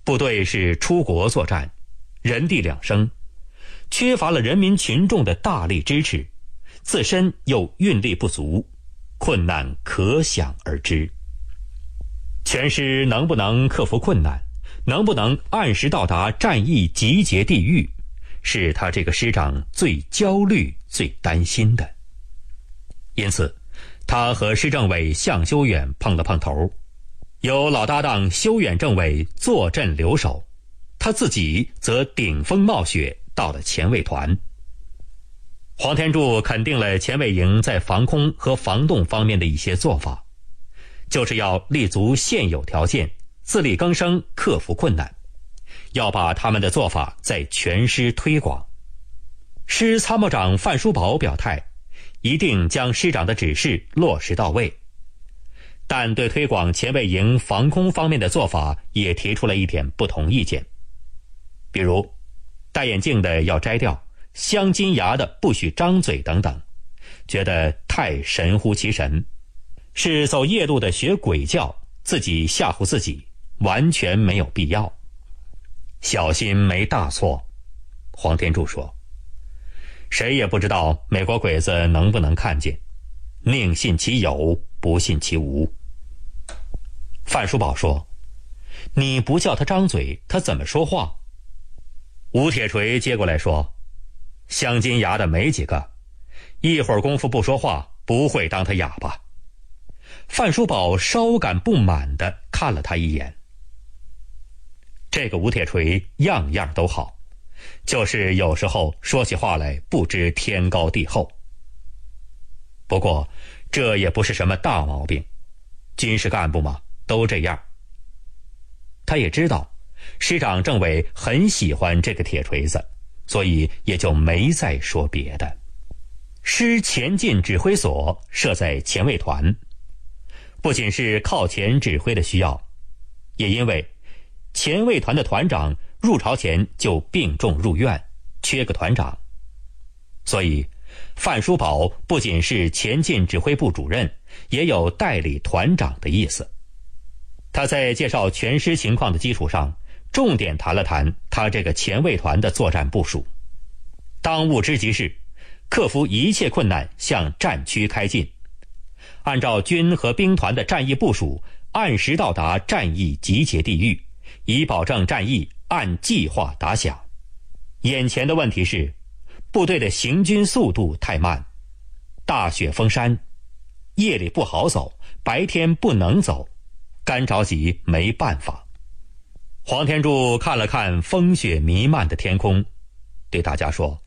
部队是出国作战，人地两生，缺乏了人民群众的大力支持，自身又运力不足，困难可想而知。全师能不能克服困难，能不能按时到达战役集结地域，是他这个师长最焦虑、最担心的。因此，他和师政委向修远碰了碰头，由老搭档修远政委坐镇留守，他自己则顶风冒雪到了前卫团。黄天柱肯定了前卫营在防空和防洞方面的一些做法，就是要立足现有条件，自力更生，克服困难，要把他们的做法在全师推广。师参谋长范书宝表态，一定将师长的指示落实到位，但对推广前卫营防空方面的做法也提出了一点不同意见，比如戴眼镜的要摘掉，镶金牙的不许张嘴等等，觉得太神乎其神，是走夜路的学鬼叫，自己吓唬自己，完全没有必要。小心没大错，黄天柱说，谁也不知道美国鬼子能不能看见，宁信其有，不信其无。范书宝说，你不叫他张嘴，他怎么说话？吴铁锤接过来说，镶金牙的没几个，一会儿功夫不说话，不会当他哑巴。范书宝稍感不满地看了他一眼。这个吴铁锤样样都好，就是有时候说起话来不知天高地厚。不过这也不是什么大毛病，军事干部嘛，都这样。他也知道师长政委很喜欢这个铁锤子，所以也就没再说别的。师前进指挥所设在前卫团，不仅是靠前指挥的需要，也因为前卫团的团长入朝前就病重入院，缺个团长，所以范书宝不仅是前进指挥部主任，也有代理团长的意思。他在介绍全师情况的基础上，重点谈了谈他这个前卫团的作战部署。当务之急是克服一切困难，向战区开进，按照军和兵团的战役部署，按时到达战役集结地域，以保证战役按计划打响。眼前的问题是，部队的行军速度太慢，大雪封山，夜里不好走，白天不能走，干着急没办法。黄天柱看了看风雪弥漫的天空，对大家说，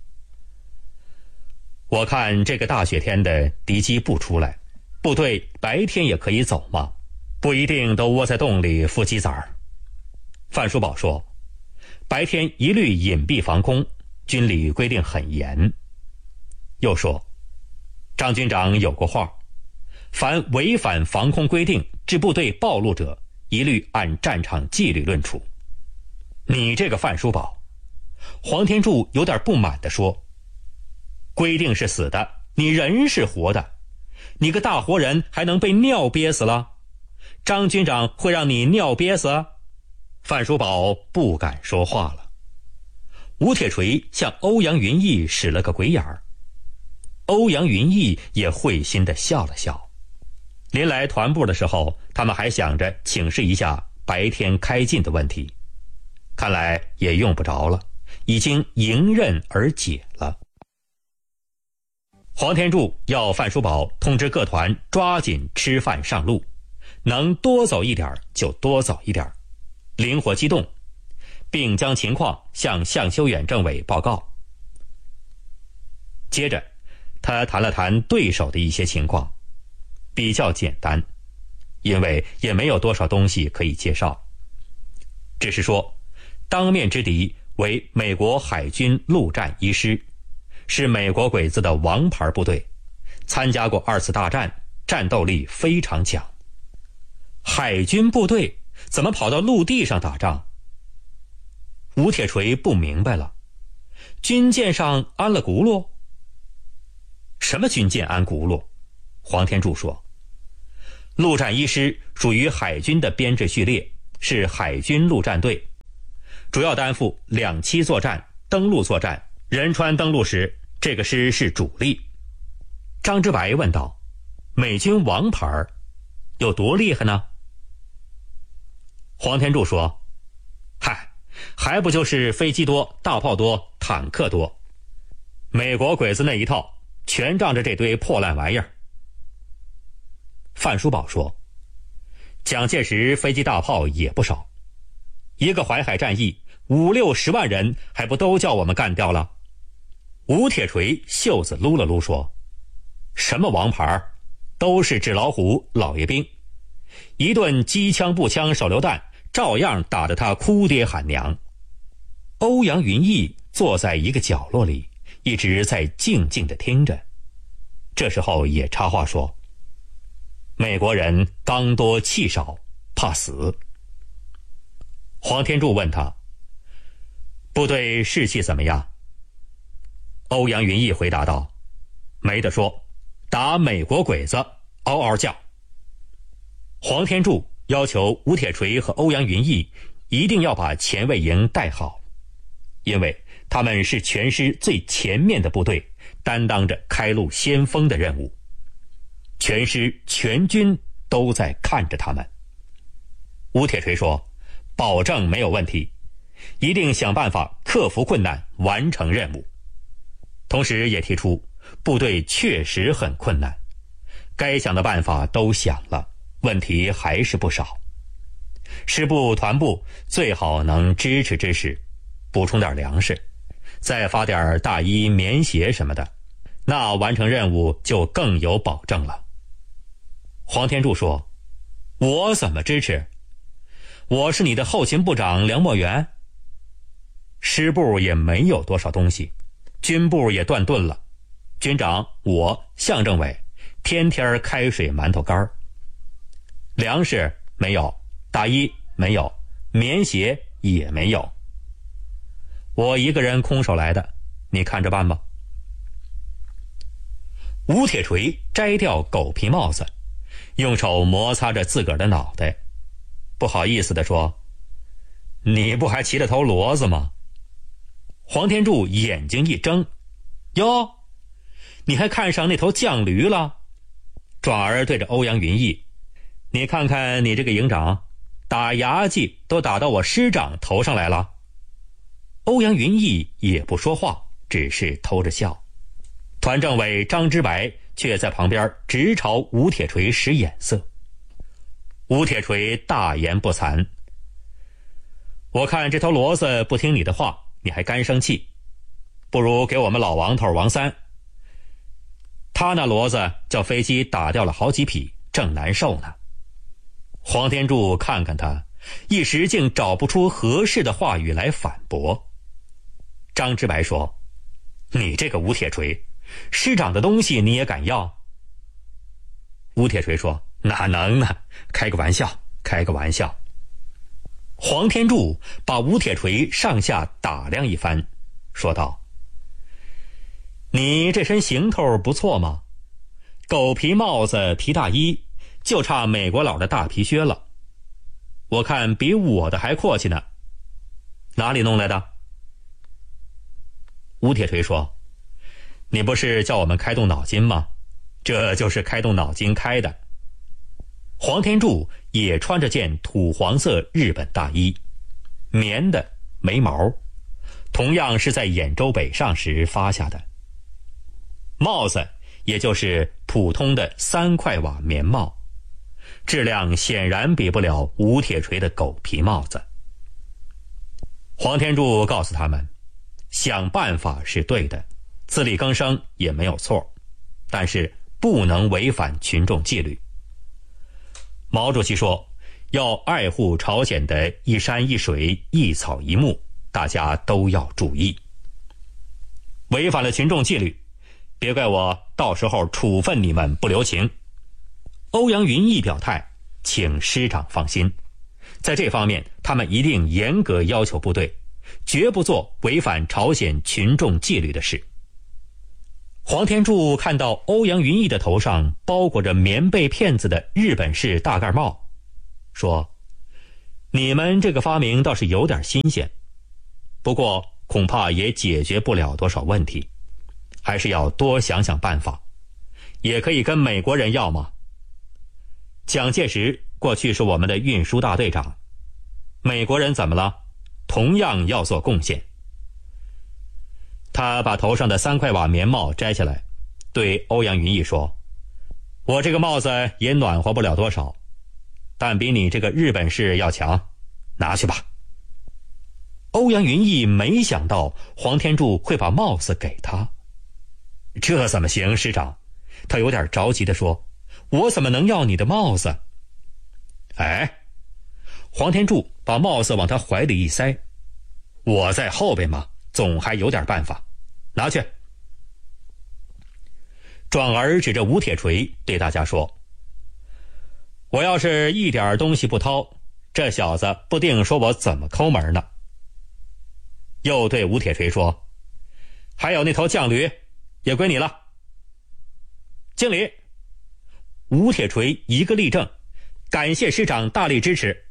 我看这个大雪天的敌机不出来，部队白天也可以走吗？不一定都窝在洞里孵鸡崽儿。范书宝说，白天一律隐蔽防空，军里规定很严。又说，张军长有过话，凡违反防空规定致部队暴露者，一律按战场纪律论处。你这个范书宝，黄天柱有点不满地说，规定是死的，你人是活的，你个大活人还能被尿憋死了？张军长会让你尿憋死？范书宝不敢说话了。吴铁锤向欧阳云逸使了个鬼眼儿，欧阳云逸也会心地笑了笑。临来团部的时候，他们还想着请示一下白天开进的问题，看来也用不着了，已经迎刃而解了。黄天柱要范书宝通知各团抓紧吃饭上路，能多走一点就多走一点，灵活机动，并将情况向向修远政委报告。接着他谈了谈对手的一些情况，比较简单，因为也没有多少东西可以介绍，只是说当面之敌为美国海军陆战一师，是美国鬼子的王牌部队，参加过2次大战，战斗力非常强。海军部队怎么跑到陆地上打仗？吴铁锤不明白了，军舰上安了轱辘？什么军舰安轱辘？黄天柱说，陆战一师属于海军的编制序列，是海军陆战队， 主要担负两栖作战、登陆作战。仁川登陆时，这个师是主力。张之白问道：美军王牌有多厉害呢？黄天柱说：嗨，还不就是飞机多、大炮多、坦克多，美国鬼子那一套全仗着这堆破烂玩意儿。范书宝说：蒋介石飞机大炮也不少，一个淮海战役50-60万人还不都叫我们干掉了？吴铁锤袖子撸了撸说：什么王牌，都是纸老虎老爷兵，一顿机枪步枪手榴弹照样打得他哭爹喊娘。欧阳云逸坐在一个角落里，一直在静静地听着。这时候也插话说：美国人刚多气少，怕死。黄天柱问他：部队士气怎么样？欧阳云逸回答道：没得说，打美国鬼子嗷嗷叫。黄天柱要求吴铁锤和欧阳云逸一定要把前卫营带好，因为他们是全师最前面的部队，担当着开路先锋的任务。全师全军都在看着他们。吴铁锤说：保证没有问题，一定想办法克服困难，完成任务。同时也提出部队确实很困难，该想的办法都想了，问题还是不少。师部团部最好能支持支持，补充点粮食，再发点大衣棉鞋什么的，那完成任务就更有保证了。黄天柱说：我怎么支持？我是你的后勤部长梁默元。师部也没有多少东西，军部也断顿了，军长我向政委天天开水馒头干，粮食没有，大衣没有，棉鞋也没有，我一个人空手来的，你看着办吧。吴铁锤摘掉狗皮帽子，用手摩擦着自个儿的脑袋，不好意思地说：你不还骑着头骡子吗？黄天柱眼睛一睁：哟，你还看上那头犟驴了？转而对着欧阳云逸：你看看你这个营长，打牙祭都打到我师长头上来了。欧阳云逸也不说话，只是偷着笑。团政委张之白却在旁边直朝吴铁锤使眼色。吴铁锤大言不惭：我看这头骡子不听你的话，你还干生气，不如给我们老王头王三，他那骡子叫飞机打掉了好几匹，正难受呢。黄天柱看看他，一时竟找不出合适的话语来反驳。张之白说：你这个吴铁锤，师长的东西你也敢要？吴铁锤说：哪能呢，开个玩笑，开个玩笑。黄天柱把吴铁锤上下打量一番，说道：你这身行头不错嘛，狗皮帽子皮大衣，就差美国佬的大皮靴了，我看比我的还阔气呢，哪里弄来的？吴铁锤说：你不是叫我们开动脑筋吗？这就是开动脑筋开的。黄天柱也穿着件土黄色日本大衣，棉的，没毛，同样是在兖州北上时发下的。帽子也就是普通的3块瓦棉帽，质量显然比不了吴铁锤的狗皮帽子。黄天柱告诉他们，想办法是对的，自力更生也没有错，但是不能违反群众纪律。毛主席说，要爱护朝鲜的一山一水一草一木，大家都要注意。违反了群众纪律，别怪我到时候处分你们不留情。欧阳云逸表态，请师长放心，在这方面他们一定严格要求部队，绝不做违反朝鲜群众纪律的事。黄天柱看到欧阳云逸的头上包裹着棉被片子的日本式大盖帽，说：你们这个发明倒是有点新鲜， 不过恐怕也解决不了多少问题，还是要多想想办法。也可以跟美国人要嘛。蒋介石过去是我们的运输大队长，美国人怎么了？同样要做贡献。他把头上的3块瓦棉帽摘下来，对欧阳云逸说：我这个帽子也暖和不了多少，但比你这个日本式要强，拿去吧。欧阳云逸没想到黄天柱会把帽子给他。这怎么行，师长？他有点着急地说：我怎么能要你的帽子？哎，黄天柱把帽子往他怀里一塞：我在后边嘛，总还有点办法，拿去。转而指着吴铁锤对大家说：我要是一点东西不掏，这小子不定说我怎么抠门呢。又对吴铁锤说：还有那头犟驴也归你了。经理。吴铁锤一个立正，感谢师长大力支持。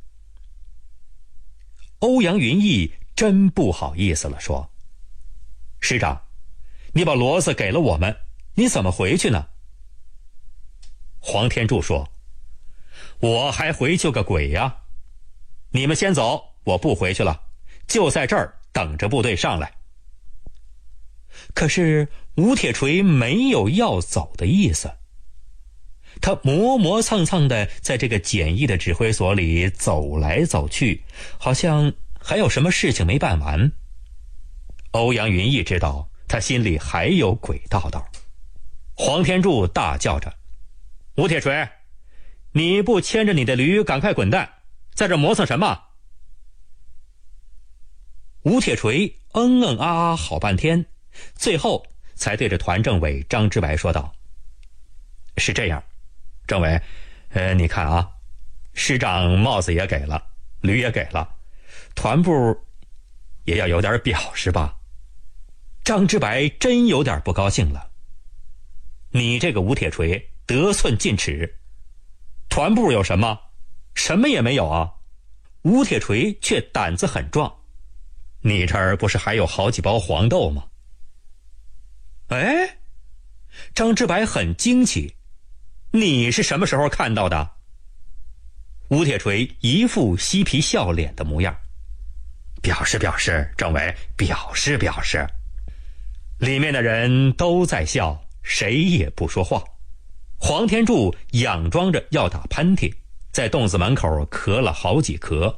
欧阳云逸真不好意思了，说：师长，你把骡子给了我们，你怎么回去呢？黄天柱说：我还回去个鬼呀！你们先走，我不回去了，就在这儿等着部队上来。可是吴铁锤没有要走的意思，他磨磨蹭蹭的在这个简易的指挥所里走来走去，好像还有什么事情没办完。欧阳云逸知道他心里还有鬼道道。黄天柱大叫着：吴铁锤，你不牵着你的驴赶快滚蛋，在这磨蹭什么？吴铁锤啊好半天，最后才对着团政委张之白说道：是这样，政委，你看啊，师长帽子也给了，驴也给了，团部也要有点表示吧。张之白真有点不高兴了。你这个吴铁锤得寸进尺，团部有什么？什么也没有啊。吴铁锤却胆子很壮，你这儿不是还有好几包黄豆吗？哎，张之白很惊奇，你是什么时候看到的？吴铁锤一副嬉皮笑脸的模样。表示，政委，表示。里面的人都在笑，谁也不说话。黄天柱佯装着要打喷嚏，在洞子门口咳了好几咳。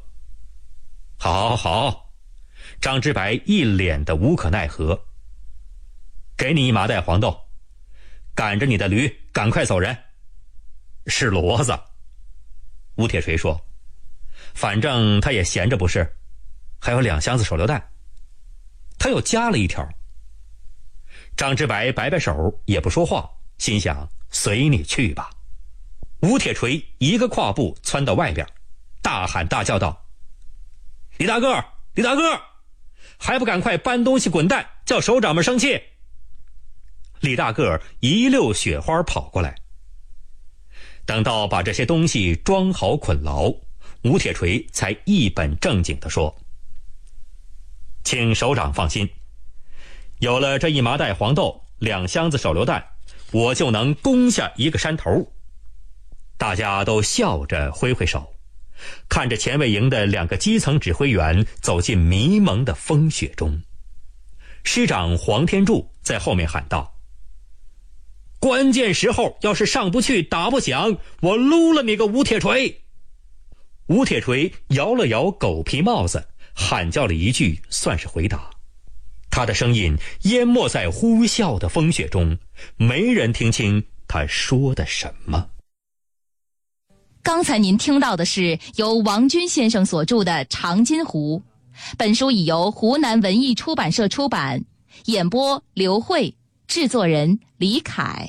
好，张之白一脸的无可奈何。给你1麻袋黄豆，赶着你的驴赶快走人。是骡子。吴铁锤说：反正他也闲着不是，还有2箱子手榴弹。他又加了一条。张之白摆摆手也不说话，心想随你去吧。吴铁锤一个跨步窜到外边，大喊大叫道：李大个，还不赶快搬东西滚蛋，叫首长们生气。李大个一溜雪花跑过来。等到把这些东西装好捆牢，吴铁锤才一本正经地说：请首长放心，有了这1麻袋黄豆，2箱子手榴弹，我就能攻下一个山头。大家都笑着挥挥手，看着前卫营的2个基层指挥员走进迷蒙的风雪中。师长黄天柱在后面喊道：关键时候要是上不去打不响，我撸了你个吴铁锤。吴铁锤摇了摇狗皮帽子，喊叫了一句算是回答。他的声音淹没在呼啸的风雪中，没人听清他说的什么。 刚才您听到的是由王军先生所著的《长津湖》，本书已由湖南文艺出版社出版，演播刘慧，制作人李凯。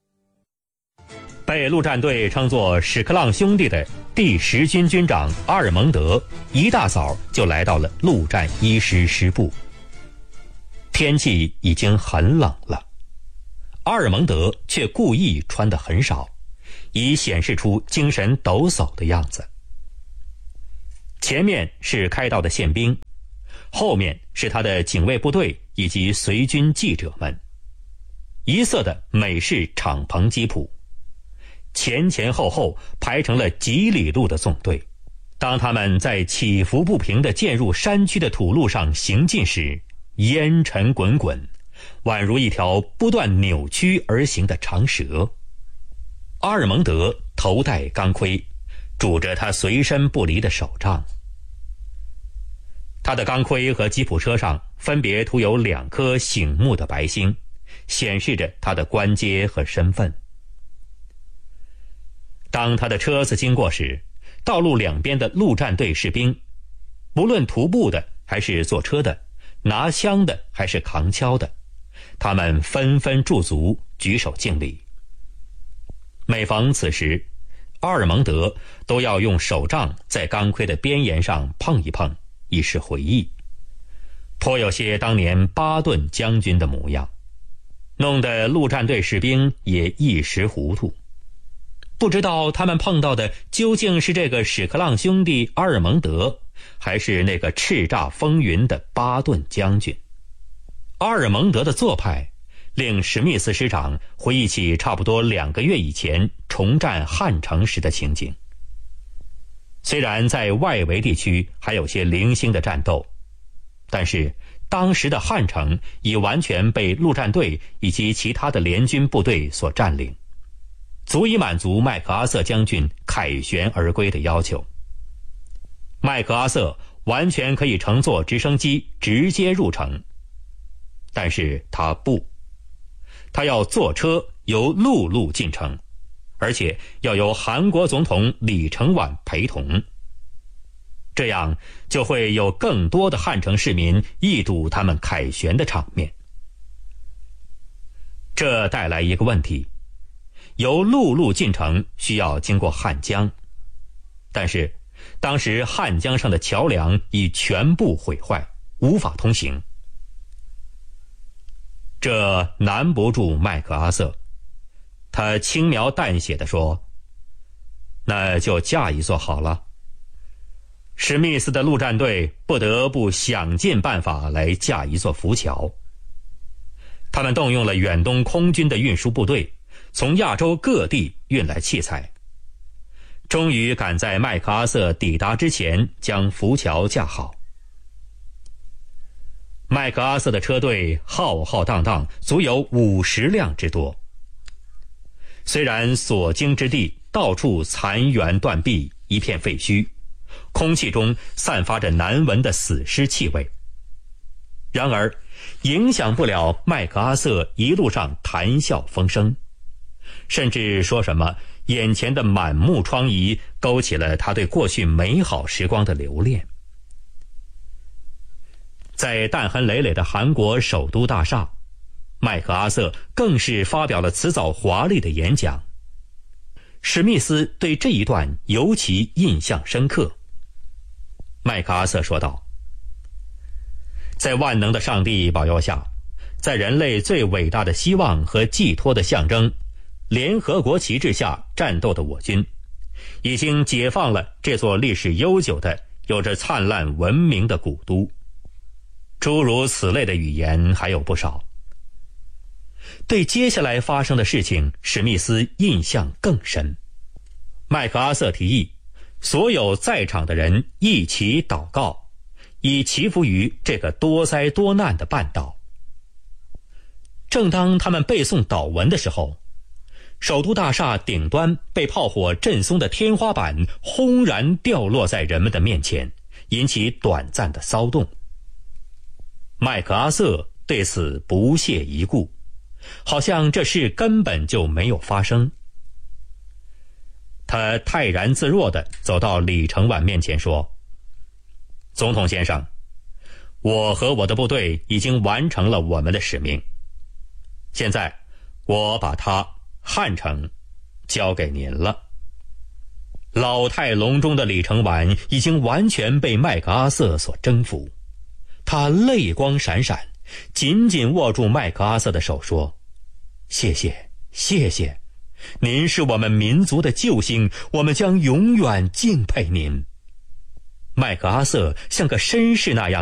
被陆战队称作屎壳郎兄弟的第10军军长阿尔蒙德一大早就来到了陆战1师师部。天气已经很冷了，阿尔蒙德却故意穿得很少，以显示出精神抖擞的样子。前面是开道的宪兵， 后面是他的警卫部队以及随军记者们，一色的美式敞篷吉普，前前后后排成了几里路的纵队。当他们在起伏不平地渐入山区的土路上行进时，烟尘滚滚，宛如一条不断扭曲而行的长蛇。阿尔蒙德头戴钢盔，拄着他随身不离的手杖。他的钢盔和吉普车上分别涂有2颗醒目的白星，显示着他的官阶和身份。当他的车子经过时，道路两边的陆战队士兵，不论徒步的还是坐车的，拿枪的还是扛锹的，他们纷纷驻足，举手敬礼。每逢此时，阿尔蒙德都要用手杖在钢盔的边沿上碰一碰，以示回忆，颇有些当年巴顿将军的模样，弄得陆战队士兵也一时糊涂，不知道他们碰到的究竟是这个屎壳郎兄弟阿尔蒙德，还是那个叱咤风云的巴顿将军。阿尔蒙德的做派令史密斯师长回忆起差不多2个月以前重占汉城时的情景。虽然在外围地区还有些零星的战斗，但是当时的汉城已完全被陆战队以及其他的联军部队所占领，足以满足麦克阿瑟将军凯旋而归的要求。麦克阿瑟完全可以乘坐直升机直接入城，但是他不，他要坐车由陆路进城，而且要由韩国总统李承晚陪同，这样就会有更多的汉城市民一睹他们凯旋的场面。这带来一个问题，由陆路进城需要经过汉江，但是当时汉江上的桥梁已全部毁坏，无法通行。这难不住麦克阿瑟，他轻描淡写地说：“那就架一座好了。”史密斯的陆战队不得不想尽办法来架一座浮桥。他们动用了远东空军的运输部队，从亚洲各地运来器材，终于赶在麦克阿瑟抵达之前将浮桥架好。麦克阿瑟的车队浩浩荡荡，足有50辆之多。虽然所经之地到处残垣断壁，一片废墟，空气中散发着难闻的死尸气味，然而影响不了麦克阿瑟一路上谈笑风生，甚至说什么眼前的满目疮痍勾起了他对过去美好时光的留恋。在弹痕累累的韩国首都大厦，麦克阿瑟更是发表了辞藻华丽的演讲。史密斯对这一段尤其印象深刻。麦克阿瑟说道：“在万能的上帝保佑下，在人类最伟大的希望和寄托的象征联合国旗帜下战斗的我军，已经解放了这座历史悠久的有着灿烂文明的古都。”诸如此类的语言还有不少。对接下来发生的事情，史密斯印象更深。麦克阿瑟提议所有在场的人一起祷告，以祈福于这个多灾多难的半岛。正当他们背诵祷文的时候，首都大厦顶端被炮火震松的天花板轰然掉落在人们的面前，引起短暂的骚动。麦克阿瑟对此不屑一顾，好像这事根本就没有发生。他泰然自若地走到李承晚面前说：“总统先生，我和我的部队已经完成了我们的使命，现在我把汉城交给您了。”老态龙钟的李承晚已经完全被麦克阿瑟所征服，他泪光闪闪，紧紧握住麦克阿瑟的手说：“谢谢，谢谢，您是我们民族的救星，我们将永远敬佩您。”麦克阿瑟像个绅士那样